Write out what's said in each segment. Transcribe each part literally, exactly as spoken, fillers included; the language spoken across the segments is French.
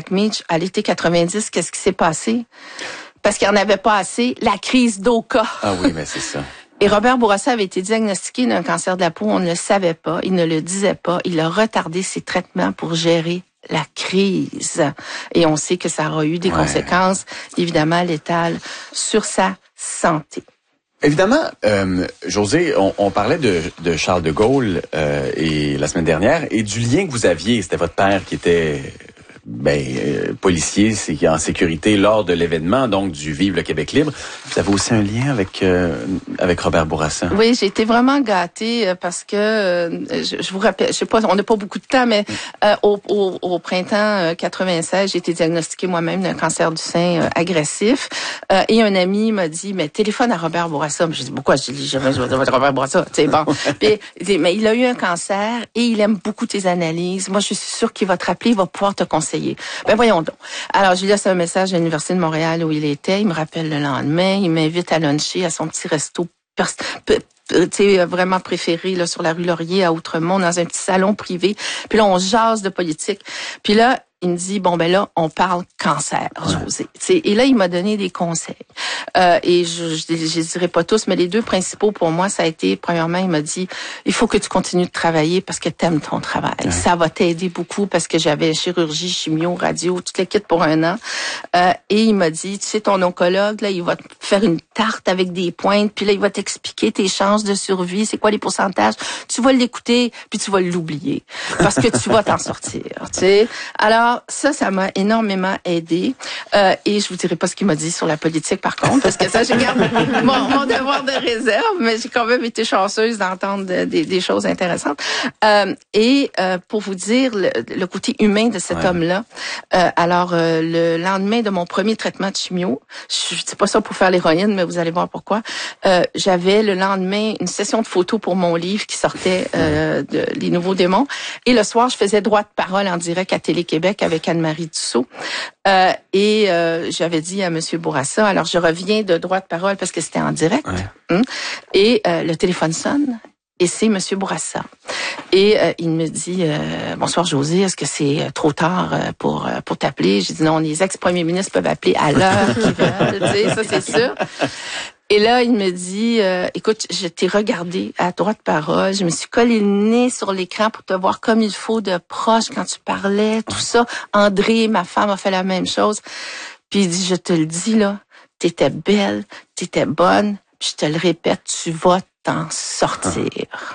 Mike Meach, à l'été quatre-vingt-dix, qu'est-ce qui s'est passé? Parce qu'il n'y en avait pas assez, la crise d'Oka. Ah oui, mais c'est ça. Et Robert Bourassa avait été diagnostiqué d'un cancer de la peau, on ne le savait pas, il ne le disait pas, il a retardé ses traitements pour gérer la crise. Et on sait que ça aura eu des ouais. conséquences, évidemment, létales sur sa santé. Évidemment, euh, José, on, on parlait de, de Charles de Gaulle euh, et la semaine dernière et du lien que vous aviez. C'était votre père qui était ben euh, policier, c'est en sécurité lors de l'événement, donc du Vive le Québec libre. Vous avez aussi un lien avec euh, avec Robert Bourassa. Oui, j'ai été vraiment gâtée parce que euh, je, je vous rappelle, je sais pas, on n'a pas beaucoup de temps, mais euh, au, au, au printemps quatre-vingt-seize, j'ai été diagnostiquée moi-même d'un cancer du sein euh, agressif. Euh, et un ami m'a dit, mais téléphone à Robert Bourassa. J'ai dit, pourquoi? J'ai dit, jamais je vais dire Robert Bourassa. C'est bon. Puis, il dit, mais il a eu un cancer et il aime beaucoup tes analyses. Moi, je suis sûre qu'il va te rappeler, il va pouvoir te conseiller. Ben voyons donc. Alors, je lui laisse un message à l'Université de Montréal où il était. Il me rappelle le lendemain. Il m'invite à luncher à son petit resto pers- p- tu sais, vraiment préféré là sur la rue Laurier à Outremont, dans un petit salon privé. Puis là, on jase de politique. Puis là, il me dit, bon, ben là, on parle cancer, José. Ouais. Et là, il m'a donné des conseils. Euh, et je, je, je dirais pas tous, mais les deux principaux pour moi, ça a été, premièrement, il m'a dit, il faut que tu continues de travailler parce que t'aimes ton travail. Ouais. Ça va t'aider beaucoup parce que j'avais chirurgie, chimio, radio, tout le kit pour un an. Euh, et il m'a dit, tu sais, ton oncologue, là, il va te faire une tarte avec des pointes, puis là, il va t'expliquer tes chances de survie, c'est quoi les pourcentages. Tu vas l'écouter, puis tu vas l'oublier parce que tu vas t'en sortir, tu sais. Alors, ça, ça m'a énormément aidé. Euh, et je vous dirai pas ce qu'il m'a dit sur la politique, par contre, parce que ça, je garde mon, mon devoir de réserve, mais j'ai quand même été chanceuse d'entendre de, de, des choses intéressantes. Euh, et euh, pour vous dire le, le côté humain de cet ouais. homme-là, euh, alors euh, le lendemain de mon premier traitement de chimio, je, je dis pas ça pour faire l'héroïne, mais vous allez voir pourquoi, euh, j'avais le lendemain une session de photos pour mon livre qui sortait euh, de Les Nouveaux Démons. Et le soir, je faisais droit de parole en direct à Télé-Québec avec Anne-Marie Dussault. Euh, et euh, j'avais dit à Monsieur Bourassa, alors je reviens de droit de parole parce que c'était en direct. Ouais. Hein, et euh, le téléphone sonne et c'est Monsieur Bourassa. Et euh, il me dit, euh, bonsoir José, est-ce que c'est trop tard euh, pour euh, pour t'appeler? J'ai dit non, les ex-premiers ministres peuvent appeler à l'heure qu'ils veulent, tu sais, ça c'est sûr. Et là, il me dit, euh, écoute, je t'ai regardé à droite de parole, je me suis collé le nez sur l'écran pour te voir comme il faut de proche quand tu parlais, tout ça. André, ma femme, a fait la même chose. Puis il dit, je te le dis, là, t'étais belle, t'étais bonne, puis je te le répète, tu vas t'en sortir.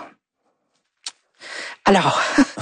Alors,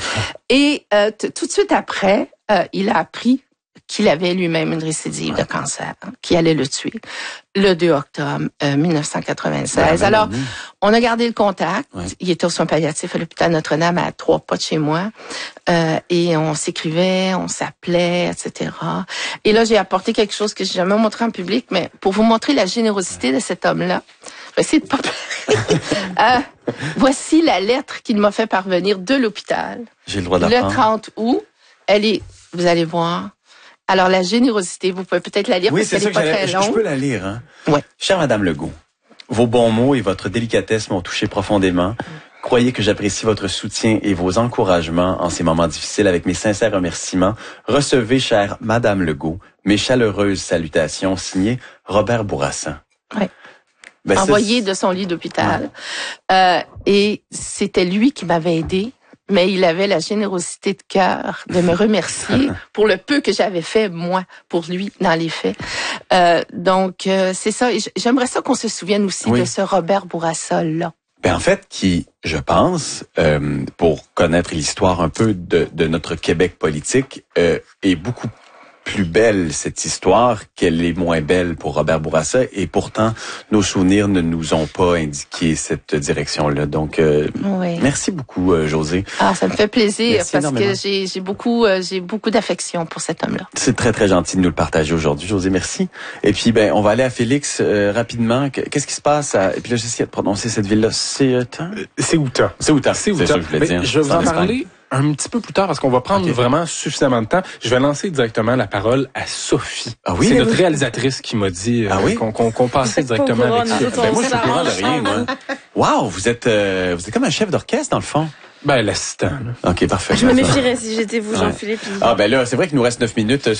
et euh, t- tout de suite après, euh, il a appris qu'il avait lui-même une récidive de cancer, qui allait le tuer, le deux octobre euh, dix-neuf cent quatre-vingt-seize. Ben, Alors, on a gardé le contact. Ouais. Il était aux soins palliatifs à l'hôpital Notre-Dame, à trois pas de chez moi. Euh, et on s'écrivait, on s'appelait, et cetera. Et là, j'ai apporté quelque chose que j'ai jamais montré en public, mais pour vous montrer la générosité de cet homme-là, je vais essayer de pas pleurer. euh, voici la lettre qu'il m'a fait parvenir de l'hôpital. J'ai le droit d'apprendre. Le trente août. Elle est, vous allez voir. Alors, la générosité, vous pouvez peut-être la lire, oui, parce qu'elle n'est pas très longue. Je peux la lire, hein? Oui. Chère Madame Legault, vos bons mots et votre délicatesse m'ont touché profondément. Croyez que j'apprécie votre soutien et vos encouragements en ces moments difficiles. Avec mes sincères remerciements, recevez, chère Madame Legault, mes chaleureuses salutations signées Robert Bourassa. Oui. Ben, envoyé ça, de son lit d'hôpital. Ouais. Euh, et c'était lui qui m'avait aidé. Mais il avait la générosité de cœur de me remercier pour le peu que j'avais fait, moi, pour lui, dans les faits. Euh, donc, euh, c'est ça. Et j'aimerais ça qu'on se souvienne aussi oui. de ce Robert Bourassa-là. Ben en fait, qui, je pense, euh, pour connaître l'histoire un peu de, de notre Québec politique, euh, est beaucoup plus belle cette histoire qu'elle est moins belle pour Robert Bourassa, et pourtant nos souvenirs ne nous ont pas indiqué cette direction-là. Donc euh, oui. Merci beaucoup euh, José. Ah, ça me fait plaisir merci parce énormément. que j'ai j'ai beaucoup euh, j'ai beaucoup d'affection pour cet homme-là. C'est très très gentil de nous le partager aujourd'hui, José. Merci. Et puis ben on va aller à Félix euh, rapidement. Qu'est-ce qui se passe à... Et puis là j'essaie de prononcer cette ville-là. C'est euh, c'est Outa. C'est Outa. C'est Outa. Je, dire. je vais vous en parler un petit peu plus tard parce qu'on va prendre okay. vraiment suffisamment de temps. Je vais lancer directement la parole à Sophie. Ah oui, c'est oui. notre réalisatrice qui m'a dit ah euh, oui? qu'on, qu'on, qu'on passait directement avec ça. Ben moi, je suis au courant de rien, moi. Wow, vous êtes, euh, vous êtes comme un chef d'orchestre, dans le fond. Ben, l'assistant. OK, parfait. Je me méfierais si j'étais vous, Jean-Philippe. Ouais. Ah, ben là, c'est vrai qu'il nous reste neuf minutes.